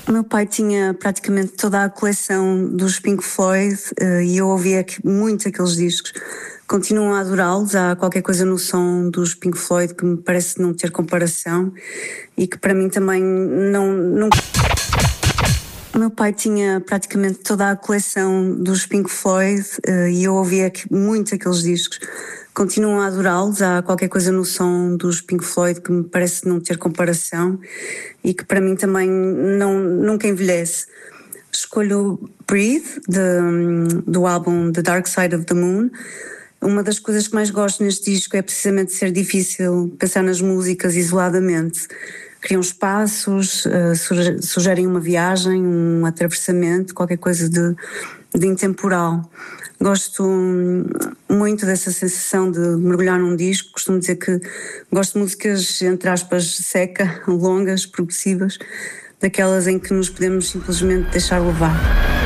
O meu pai tinha praticamente toda a coleção dos Pink Floyd e eu ouvia muito aqueles discos. Continuo a adorá-los, há qualquer coisa no som dos Pink Floyd que me parece não ter comparação e que para mim também nunca... O meu pai tinha praticamente toda a coleção dos Pink Floyd e eu ouvia muito aqueles discos. Continuo a adorá-los, há qualquer coisa no som dos Pink Floyd que me parece não ter comparação e que para mim também nunca envelhece. Escolho Breathe, do álbum The Dark Side of the Moon. Uma das coisas que mais gosto neste disco é precisamente ser difícil pensar nas músicas isoladamente. Criam espaços, sugerem uma viagem, um atravessamento, qualquer coisa de intemporal. Gosto muito dessa sensação de mergulhar num disco. Costumo dizer que gosto de músicas, entre aspas, seca, longas, progressivas, daquelas em que nos podemos simplesmente deixar levar.